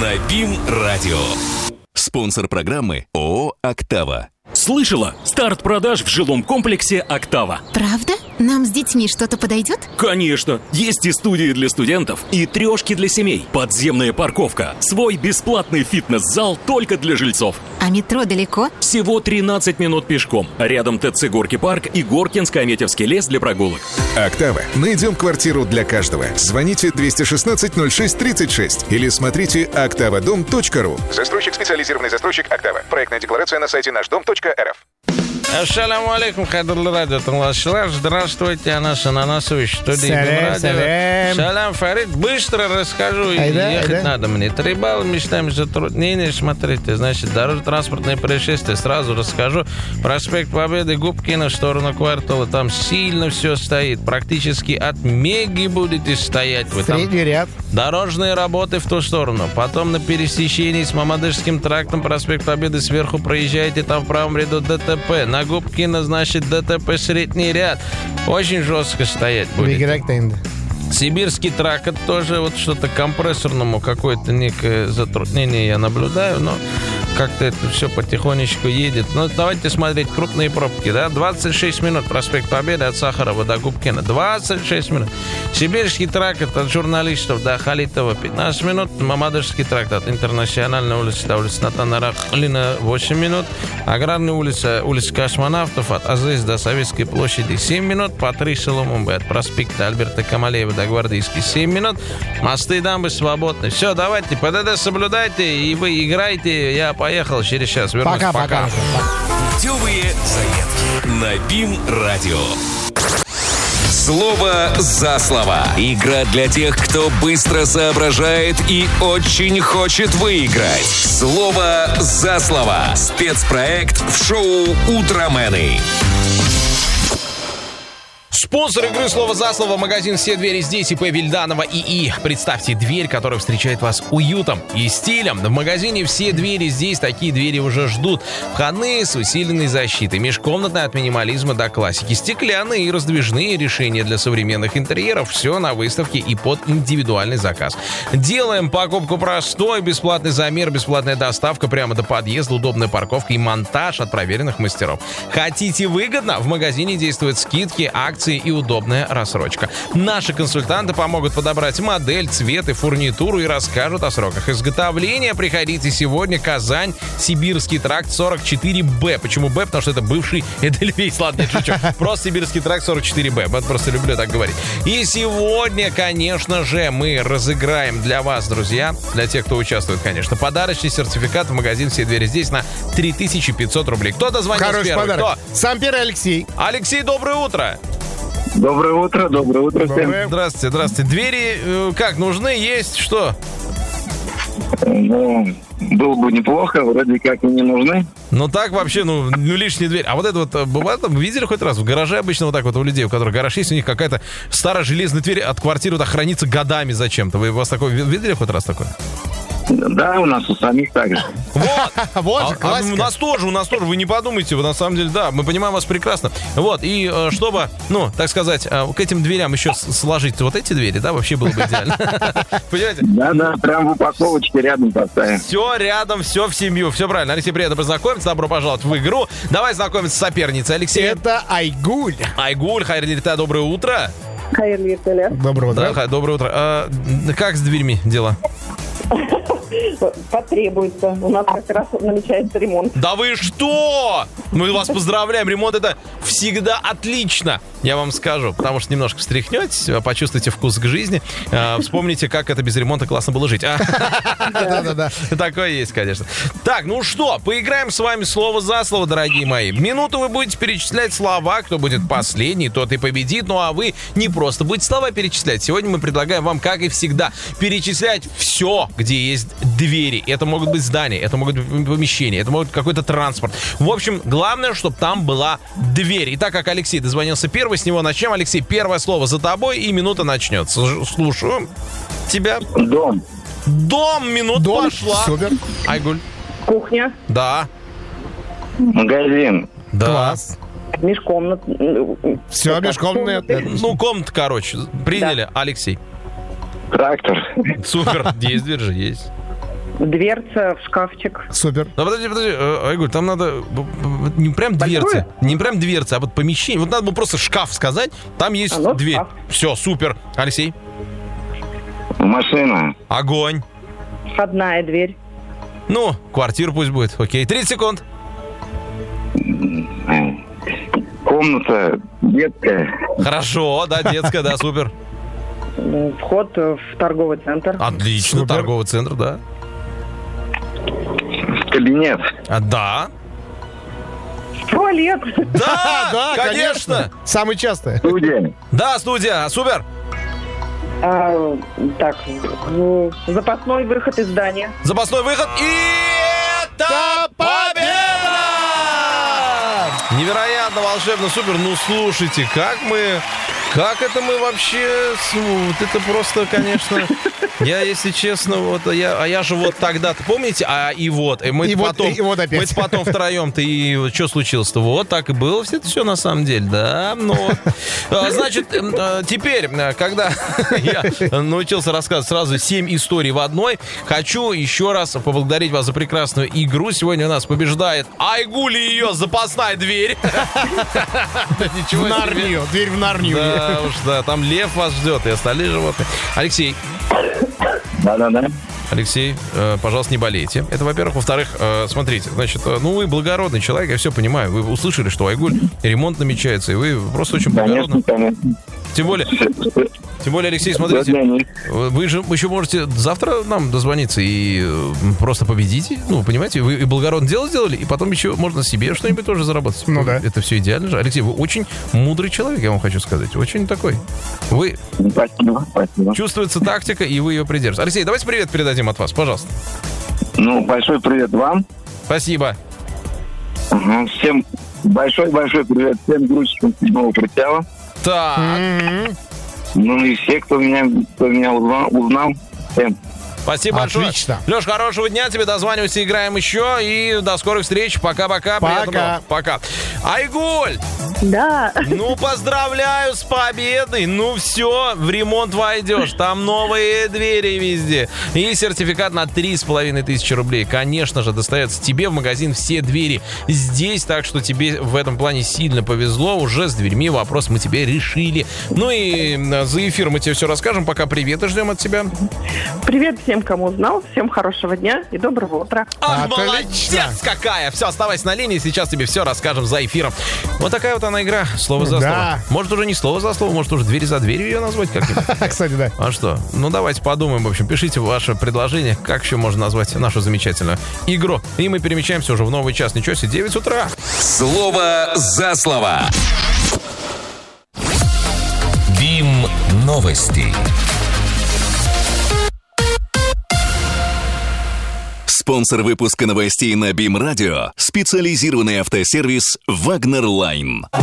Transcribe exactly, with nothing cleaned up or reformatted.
на БИМ-радио. Спонсор программы ООО «Октава». Слышала? Старт продаж в жилом комплексе «Октава». Правда? Нам с детьми что-то подойдет? Конечно! Есть и студии для студентов, и трешки для семей. Подземная парковка. Свой бесплатный фитнес-зал только для жильцов. А метро далеко? Всего тринадцать минут пешком. Рядом ТЦ «Горки парк» и Горкинско-Аметьевский лес для прогулок. «Октава». Найдем квартиру для каждого. Звоните двести шестнадцать ноль шесть тридцать шесть или смотрите октавадом точка ру. Застройщик, специализированный застройщик «Октава». Проектная декларация на сайте наш дом точка эр эф. Ассаляму алейкум, кадрлы радио тыңлаушылар. Здравствуйте, Анас Ананасович, студия Салям, салям. Салям, Фарид. Быстро расскажу, и Айда, ехать айда. надо мне. Три балла местами затруднения. Смотрите, значит, дорожно-транспортное происшествие. Сразу расскажу. Проспект Победы, Губкина, в сторону квартала. Там сильно все стоит. Практически от Меги будете стоять. Вы там. Средний ряд. Дорожные работы в ту сторону. Потом на пересечении с Мамадышским трактом проспект Победы сверху проезжаете, там в правом ряду ДТП. На Губкина, значит, ДТП средний ряд. Очень жестко стоять будет. Сибирский тракт тоже вот что-то компрессорному какое-то некое затруднение я наблюдаю, но как-то это все потихонечку едет. Ну, давайте смотреть крупные пробки, да? двадцать шесть минут проспект Победы от Сахарова до Губкина. двадцать шесть минут. Сибирский тракт от журналистов до Халитова пятнадцать минут. Мамадышский тракт от Интернациональной улицы до улицы Натана Рахлина восемь минут. Аграрная улица, улица Космонавтов от АЗС до Советской площади семь минут. Патрисия Лумумбы от проспекта Альберта Камалеева до Гвардейской семь минут. Мосты и дамбы свободны. Все, давайте, ПДД соблюдайте, и вы играйте. Я поехал, через час вернусь. Пока, пока. Путевые заметки на БИМ-радио. Слово за слово. Игра для тех, кто быстро соображает и очень хочет выиграть. Слово за слово. Спецпроект в шоу «Утромены». Спонсор игры «Слово за слово» — магазин «Все двери здесь» ИП Вильданова ИИ. Представьте дверь, которая встречает вас уютом и стилем. В магазине «Все двери здесь» такие двери уже ждут. Входные с усиленной защитой, межкомнатные от минимализма до классики, стеклянные и раздвижные решения для современных интерьеров. Все на выставке и под индивидуальный заказ. Делаем покупку простой, бесплатный замер, бесплатная доставка прямо до подъезда, удобная парковка и монтаж от проверенных мастеров. Хотите выгодно? В магазине действуют скидки, акции и удобная рассрочка. Наши консультанты помогут подобрать модель, цвет и фурнитуру и расскажут о сроках изготовления. Приходите сегодня. Казань, Сибирский тракт сорок четыре Б. Почему Б? Потому что это бывший Эдельвейс. Ладно, я шучу. Просто Сибирский тракт сорок четыре Б. Я просто люблю так говорить. И сегодня, конечно же, мы разыграем для вас, друзья, для тех, кто участвует, конечно, подарочный сертификат в магазин «Все двери здесь» на три тысячи пятьсот рублей. Кто дозвонился Хороший первый? подарок. Кто? Сампер Алексей. Алексей, доброе утро. Доброе утро, доброе утро всем. Здравствуйте, здравствуйте. Двери э, как, нужны? Есть? Что? Ну, было бы неплохо, вроде как и не нужны. Ну так вообще, ну, ну лишняя дверь. А вот это вот, бывает, там, видели хоть раз? В гараже обычно вот так вот у людей, у которых гараж есть, у них какая-то старая железная дверь от квартиры так хранится годами зачем-то. Вы у вас такое видели хоть раз такое? Да, у нас у самих так же. Вот! Вот же, А, а у нас тоже, у нас тоже, вы не подумайте, вы на самом деле, да, мы понимаем вас прекрасно. Вот, и э, чтобы, ну, так сказать, э, к этим дверям еще с- сложить вот эти двери, да, вообще было бы идеально. Понимаете? Да, да, прям в упаковочке рядом поставим. Все рядом, все в семью, все правильно. Алексей, приятно познакомиться, добро пожаловать в игру. Давай знакомиться с соперницей, Алексей. Это Айгуль. Айгуль, Хайрлита, доброе утро. Доброе утро. Да, Хай, доброе утро. А, как с дверьми дела? Потребуется. У нас как раз намечается ремонт. Да вы что? Мы вас поздравляем. Ремонт — это всегда отлично, я вам скажу. Потому что немножко встряхнетесь, почувствуйте вкус к жизни. э, Вспомните, как это без ремонта классно было жить. Да-да-да. Такое есть, конечно. Так, ну что, поиграем с вами слово за слово, дорогие мои. Минуту вы будете перечислять слова. Кто будет последний, тот и победит. Ну а вы не просто будете слова перечислять. Сегодня мы предлагаем вам, как и всегда, перечислять все, где есть двери. Это могут быть здания, это могут быть помещения, это может быть какой-то транспорт. В общем, главное, чтобы там была дверь. И так как Алексей дозвонился первый, с него начнем. Алексей, первое слово за тобой, и минута начнется. Слушаю тебя. Дом. Дом, минута Дом, пошла. супер. Айгуль. Кухня, Да. Магазин. Да. Класс. межкомнат. Все, межкомнатные. Ну, комната, короче. Приняли, Алексей. Трактор. Супер. Есть дверь же, есть. Дверца в шкафчик. Супер. Ну, подожди, подожди, э, Айгуль, там надо б- б- не прям Большое? дверцы, не прям дверцы, а вот помещение. Вот надо было просто шкаф сказать, там есть А, ну, дверь. шкаф. Все, супер. Алексей? Машина. Огонь. Входная дверь. Ну, квартира пусть будет. Окей, тридцать секунд. Комната детская. Хорошо, да, детская, да, супер. М, Вход в торговый центр. Отлично, Супер. торговый центр, да. Кабинет. А, да. Туалет. Да, Да, конечно. Самый частый. Студия. Да, студия, супер. А, так, ну, запасной выход из здания. Запасной выход. И это победа! Невероятно, волшебно, супер. Ну, слушайте, как мы... Как это мы вообще... ну, Вот это просто, конечно... Я, если честно, вот я, а я же вот тогда-то, помните, а и вот, и мы И вот- потом, и вот опять. мы потом втроем-то и вот что случилось-то? Вот так и было все это все на самом деле, да, ну вот. А, значит, эм, э, теперь, э, когда я научился рассказывать сразу семь историй в одной, хочу еще раз поблагодарить вас за прекрасную игру. Сегодня у нас побеждает Айгуль и ее запасная дверь. Ничего В себе. Нарнию. Дверь в Нарнию. Да уж, да, там лев вас ждет и остальные животные. Алексей, Да-да-да. Алексей, э, пожалуйста, не болейте. Это, во-первых. Во-вторых, э, смотрите, значит, э, ну, вы благородный человек, я все понимаю. Вы услышали, что Айгуль ремонт намечается, и вы просто очень благородны. Конечно, конечно. Тем более, тем более, Алексей, смотрите, вы же еще можете завтра нам дозвониться и э, просто победите. Ну, понимаете, вы и благородное дело сделали, и потом еще можно себе что-нибудь тоже заработать. Ну да. Это все идеально же. Алексей, вы очень мудрый человек, я вам хочу сказать. Очень такой. Вы... Спасибо, спасибо. Чувствуется тактика, и вы ее придерживаете. Алексей, давайте привет передадим от вас, пожалуйста. Ну, большой привет вам. Спасибо. Ага, всем большой-большой привет всем грузчикам седьмого прицела. Так, Ну и все, кто меня, кто меня узнал, узнал, всем. спасибо большое. Отлично. Леш, хорошего дня тебе, дозванивайся, играем еще, и до скорых встреч. Пока-пока. Пока. Приятного. Пока. Айгуль, Да. ну поздравляю с победой. Ну все, в ремонт войдешь. Там новые двери везде. И сертификат на три с половиной тысячи рублей. Конечно же, достается тебе в магазин «Все двери» здесь. Так что тебе в этом плане сильно повезло. Уже с дверьми вопрос мы тебе решили. Ну и за эфир мы тебе все расскажем. Пока приветы ждем от тебя. Привет всем, кому знал. Всем хорошего дня и доброго утра. Ах, Отлично. молодец какая! Все, оставайся на линии, сейчас тебе все расскажем за эфиром. Вот такая вот она игра, слово за Да. слово. Может, уже не слово за слово, может, уже дверь за дверью ее назвать как-нибудь. Кстати, да. А что? Ну, давайте подумаем. В общем, пишите ваше предложение, как еще можно назвать нашу замечательную игру. И мы перемещаемся уже в новый час. Ничего себе, девять утра. Слово за слово. БИМ новости. Спонсор выпуска новостей на БИМ Радио — специализированный автосервис «Вагнер Лайн».